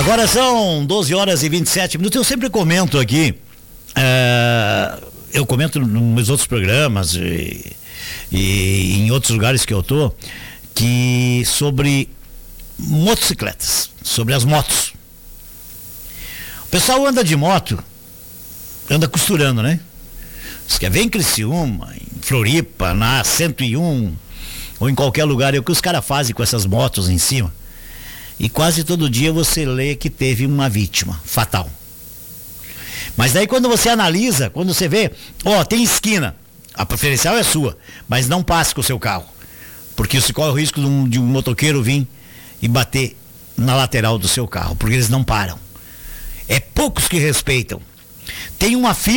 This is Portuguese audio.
Agora são 12 horas e 27 minutos. Eu sempre comento aqui, eu comento nos meus outros programas e em outros lugares que eu tô, que sobre motocicletas, sobre as motos. O pessoal anda de moto, anda costurando, né? Você quer ver em Criciúma, em Floripa, na 101 ou em qualquer lugar, é o que os caras fazem com essas motos em cima. E quase todo dia você lê que teve uma vítima fatal. Mas daí quando você analisa, quando você vê, tem esquina, a preferencial é sua, mas não passe com o seu carro, porque você corre o risco de um motoqueiro vir e bater na lateral do seu carro, porque eles não param. É poucos que respeitam. Tem uma fila